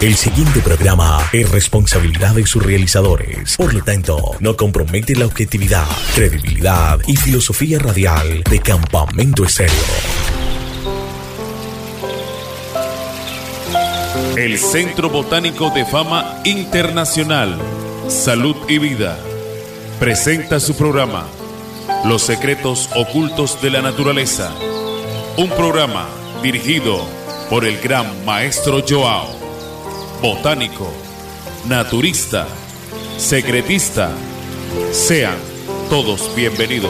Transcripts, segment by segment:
El siguiente programa es responsabilidad de sus realizadores. Por lo tanto, no compromete la objetividad, credibilidad y filosofía radial de Campamento Estéreo. El Centro Botánico de Fama Internacional, Salud y Vida, presenta su programa Los Secretos Ocultos de la Naturaleza. Un programa dirigido por el gran maestro Joao, botánico, naturista, secretista. Sean todos bienvenidos.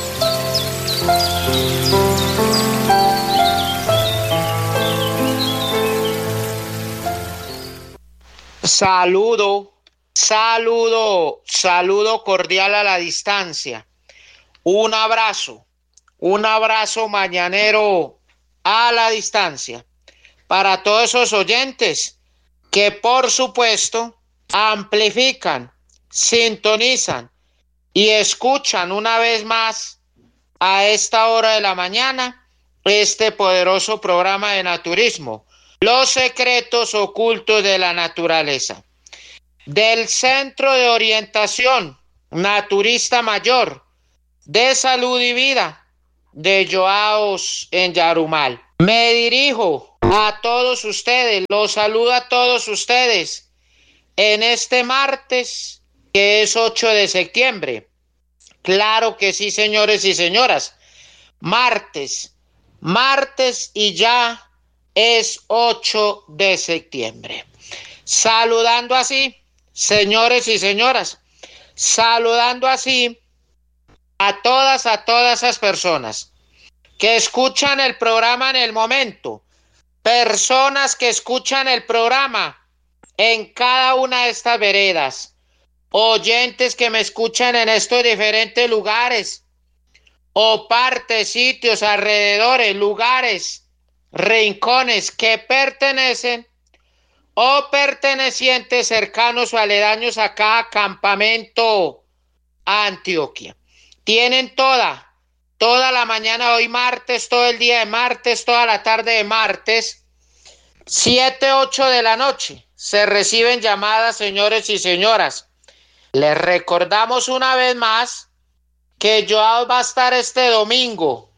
Saludo cordial a la distancia. Un abrazo mañanero a la distancia para todos esos oyentes que por supuesto amplifican, sintonizan y escuchan una vez más a esta hora de la mañana este poderoso programa de naturismo, Los Secretos Ocultos de la Naturaleza, del Centro de Orientación Naturista Mayor de Salud y Vida de Joaos en Yarumal. Me dirijo a todos ustedes, los saludo a todos ustedes en este martes que es 8 de septiembre. Claro que sí, señores y señoras, martes y ya es 8 de septiembre. Saludando así, señores y señoras, saludando así a todas esas personas que escuchan el programa en el momento, personas que escuchan el programa en cada una de estas veredas, oyentes que me escuchan en estos diferentes lugares o partes, sitios, alrededores, lugares, rincones que pertenecen o pertenecientes cercanos o aledaños a cada campamento Antioquia. Tienen toda la mañana hoy martes, todo el día de martes, toda la tarde de martes, 7, 8 de la noche. Se reciben llamadas, señores y señoras. Les recordamos una vez más que Joao va a estar este domingo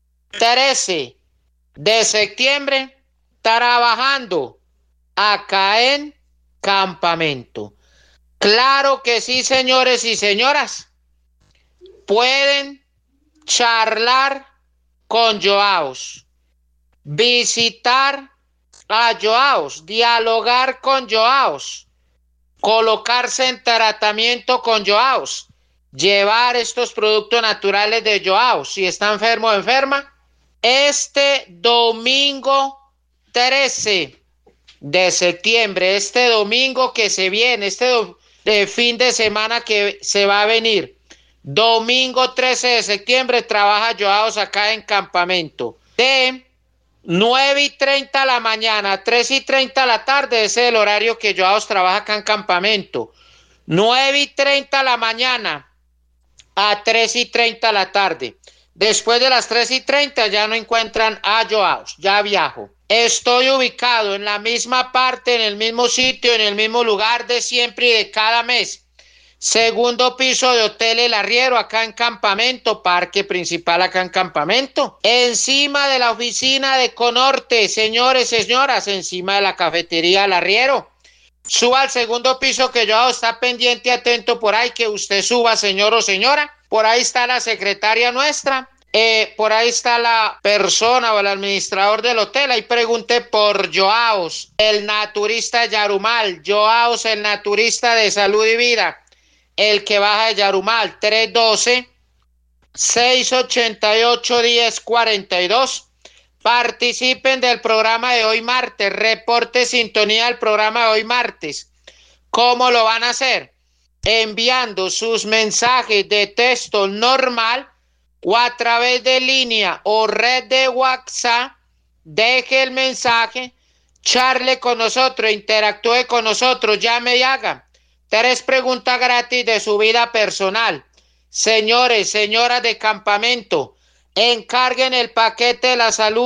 13 de septiembre trabajando acá en campamento. Claro que sí, señores y señoras. Pueden charlar con Joaos, visitar a Joaos, dialogar con Joaos, colocarse en tratamiento con Joaos, llevar estos productos naturales de Joaos si está enfermo o enferma. Este domingo 13 de septiembre, este domingo que se viene, fin de semana que se va a venir, domingo 13 de septiembre, trabaja Joaos acá en campamento. De 9:30 a la mañana, 3:30 a la tarde, ese es el horario que Joaos trabaja acá en campamento. 9:30 a la mañana a 3:30 a la tarde. Después de las 3:30 ya no encuentran a Joaos, ya viajo. Estoy ubicado en la misma parte, en el mismo sitio, en el mismo lugar de siempre y de cada mes. Segundo piso de Hotel El Arriero, acá en campamento, parque principal acá en campamento. Encima de la oficina de Conorte, señores y señoras, encima de la cafetería El Arriero. Suba al segundo piso que yo está pendiente y atento por ahí, que usted suba, señor o señora. Por ahí está la secretaria nuestra. Por ahí está la persona o el administrador del hotel. Ahí pregunte por Joaos, el naturista de Yarumal. Joaos, el naturista de Salud y Vida. El que baja de Yarumal, 312-688-1042. Participen del programa de hoy martes. Reporte sintonía del programa de hoy martes. ¿Cómo lo van a hacer? Enviando sus mensajes de texto normal o a través de línea o red de WhatsApp. Deje el mensaje, charle con nosotros, interactúe con nosotros, llame y haga 3 preguntas gratis de su vida personal. Señores, señoras de campamento, encarguen el paquete de la salud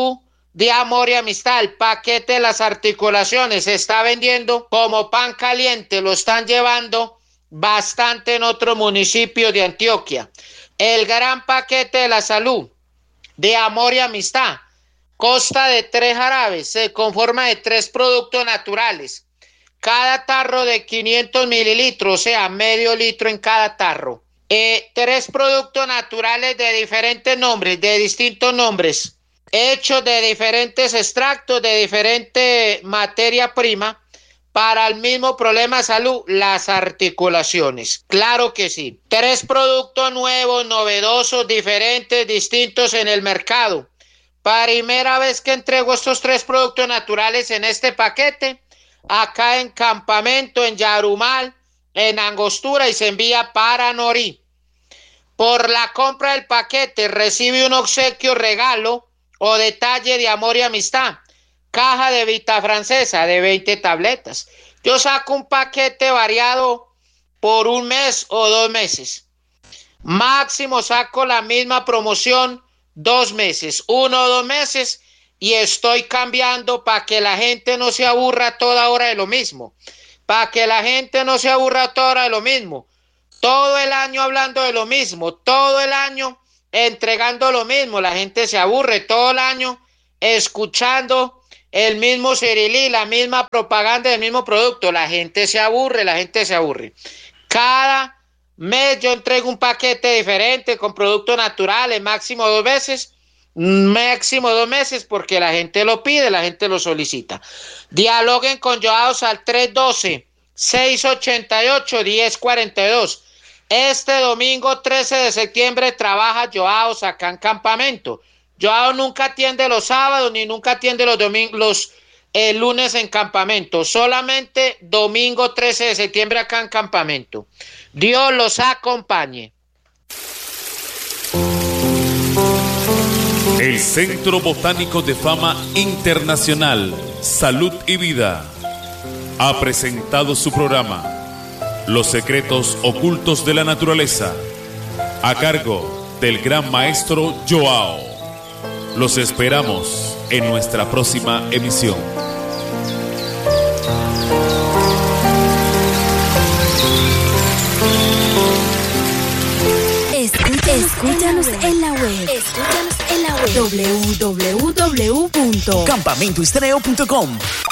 de amor y amistad. El paquete de las articulaciones se está vendiendo como pan caliente, lo están llevando bastante en otros municipios de Antioquia. El gran paquete de la salud de amor y amistad consta de 3 jarabes, se conforma de 3 productos naturales. Cada tarro de 500 mililitros, o sea, medio litro en cada tarro. 3 productos naturales de diferentes nombres, de distintos nombres, hechos de diferentes extractos, de diferente materia prima, para el mismo problema de salud, las articulaciones. Claro que sí. 3 productos nuevos, novedosos, diferentes, distintos en el mercado. Primera vez que entrego estos 3 productos naturales en este paquete, acá en Campamento, en Yarumal, en Angostura, y se envía para Norí. Por la compra del paquete recibe un obsequio, regalo o detalle de amor y amistad. Caja de Vita Francesa de 20 tabletas. Yo saco un paquete variado por 1 mes o 2 meses. Máximo saco la misma promoción 2 meses, 1 o 2 meses, y estoy cambiando para que la gente no se aburra toda hora de lo mismo. Para que la gente no se aburra toda hora de lo mismo. Todo el año hablando de lo mismo, todo el año entregando lo mismo. La gente se aburre todo el año escuchando el mismo cirilí, la misma propaganda del mismo producto. La gente se aburre, Cada mes yo entrego un paquete diferente con productos naturales, máximo 2 meses, porque la gente lo pide, la gente lo solicita. Dialoguen con Joaos al 312-688-1042. Este domingo 13 de septiembre trabaja Joaos acá en Campamento. Joao nunca atiende los sábados ni nunca atiende los lunes en Campamento. Solamente domingo 13 de septiembre acá en Campamento. Dios los acompañe. El Centro Botánico de Fama Internacional, Salud y Vida, ha presentado su programa Los secretos ocultos de la naturaleza, a cargo del gran maestro Joao. Los esperamos en nuestra próxima emisión. Escúchanos en la web. www.campamentoestreo.com